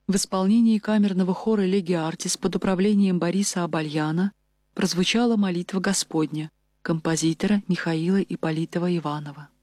В исполнении камерного хора «Леги Артис» под управлением Бориса Абальяна прозвучала молитва Господня композитора Михаила Ипполитова-Иванова.